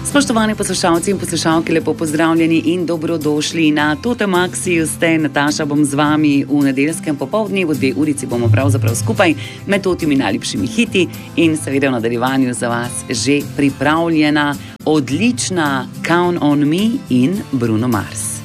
Spoštovani poslušalci in poslušalke, lepo pozdravljeni in dobrodošli na Totemaxiju. Ste Nataša, bom z vami v nedeljskem popoldnevu, 2 urici bomo pravzaprav skupaj med totimi najlepšimi hiti in seveda v nadaljevanju za vas že pripravljena odlična Count on Me in Bruno Mars.